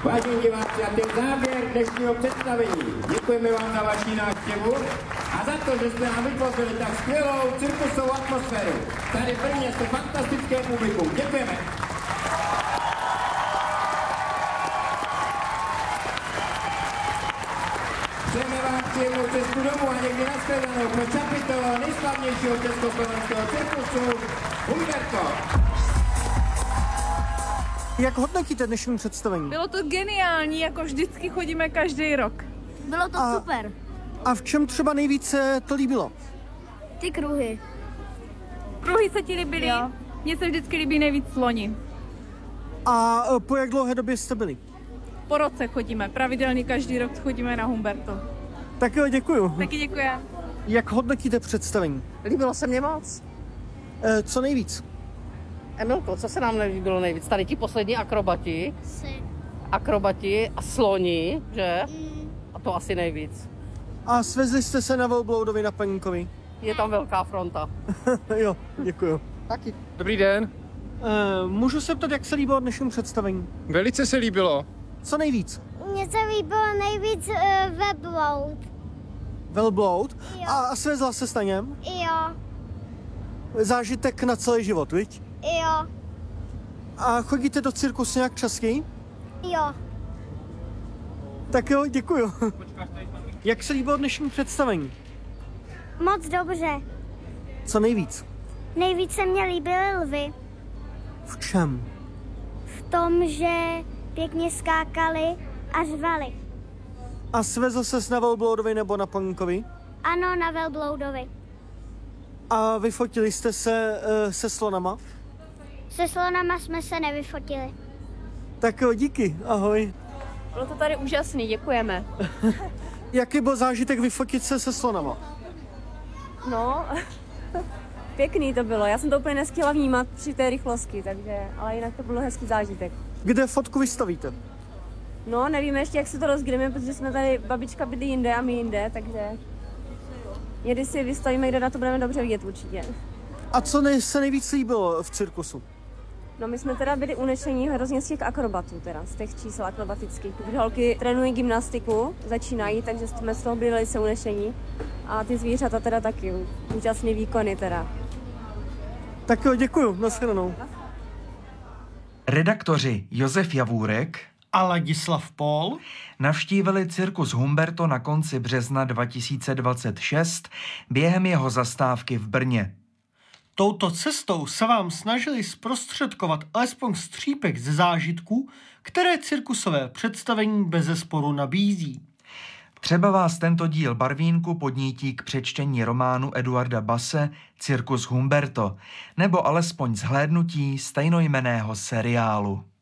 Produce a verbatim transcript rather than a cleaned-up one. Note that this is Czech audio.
Vážení diváci, a ten závěr dnešního představení. Děkujeme vám za vaši návštěvu a za to, že jste nám vytvořili tak skvělou cirkusovou atmosféru. Tady v Brně jste fantastické publikum. Děkujeme. Přejeme vám příjemnou cestu domů a někdy nashledanou pro čapitele nejslavnějšího československého cirkusu Humberto. Jak hodnotíte dnešní představení? Bylo to geniální, jako vždycky chodíme každý rok. Bylo to A- super. A v čem třeba nejvíce to líbilo? Ty kruhy. Kruhy se ti líbily? Jo. Mně se vždycky líbí nejvíc sloni. A e, po jak dlouhé době jste byli? Po roce chodíme, pravidelně každý rok chodíme na Humberto. Tak jo, děkuju. Taky děkuji. Jak hodnotíte představení? Líbilo se mně moc. E, co nejvíc? Emilko, co se nám nelíbilo nejvíc? Tady ti poslední akrobati, Si. akrobati a sloni, že? A to asi nejvíc. A svezli jste se na velbloudovi na Paníkovi? Je tam velká fronta. Jo, děkuju. Taky. Dobrý den. E, můžu se ptat, jak se líbilo dnešní představení? Velice se líbilo. Co nejvíc? Mně se líbilo nejvíc uh, Velbloud. Velbloud? Jo. A, a svezla se s na něm? Jo, Zážitek na celý život, viď? jo, A chodíte do cirkusu nějak častěji? jo. Tak jo, děkuju. Jak se líbilo dnešní představení? Moc dobře. Co nejvíc? Nejvíc se mně líbily lvy. V čem? V tom, že pěkně skákali a řvali. A svezl ses na velbloudovi nebo na Paníkovi? Ano, na Velbloudovi. A vyfotili jste se uh, se slonama? Se slonama jsme se nevyfotili. Tak jo, díky, ahoj. Bylo to tady úžasný, děkujeme. Jaký byl zážitek vyfotit se se slonama? No, pěkný to bylo. Já jsem to úplně nestihla vnímat při té rychlosti, takže, ale jinak to bylo hezký zážitek. Kde fotku vystavíte? No, nevíme ještě, jak se to rozgríme, protože jsme tady, babička bydlí jinde a my jinde, takže někdy si vystavíme, kde na to budeme dobře vidět určitě. A co nej, se nejvíc líbilo v cirkusu? No, my jsme teda byli unešení hrozně z těch akrobatů teda, z těch čísel akrobatických. Protože holky trénují gymnastiku, začínají, takže jsme z toho byli velice unešení. A ty zvířata teda taky, úžasný výkony teda. Tak jo, děkuju, nashledanou. Redaktoři Josef Javůrek A Ladislav Pol navštívili cirkus Humberto na konci března dva tisíce dvacet šest během jeho zastávky v Brně. touto cestou se vám snažili zprostředkovat alespoň střípek ze zážitků, které cirkusové představení bezesporu nabízí. Třeba vás tento díl Barvínku podnítí k přečtení románu Eduarda Basse Cirkus Humberto, nebo alespoň zhlédnutí stejnojmenného seriálu.